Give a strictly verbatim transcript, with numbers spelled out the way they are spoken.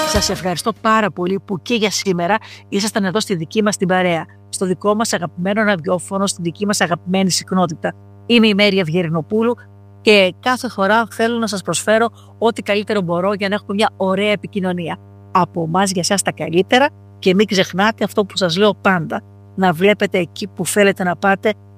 Σας ευχαριστώ πάρα πολύ που και για σήμερα ήσασταν εδώ στη δική μας την παρέα, στο δικό μας αγαπημένο ραδιόφωνο, στη δική μας αγαπημένη συχνότητα. Είμαι η Μέρη Ευγερινοπούλου και κάθε φορά θέλω να σας προσφέρω ό,τι καλύτερο μπορώ για να έχουμε μια ωραία επικοινωνία. Από εμάς για εσάς τα καλύτερα και μην ξεχνάτε αυτό που σας λέω πάντα, να βλέπετε εκεί που θέλετε να πάτε